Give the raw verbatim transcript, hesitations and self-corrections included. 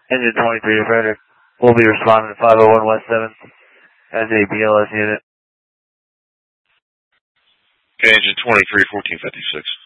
Engine twenty-three to Frederick. We'll be responding to five oh one West seventh as a B L S unit. Okay, engine twenty-three, fourteen fifty-six.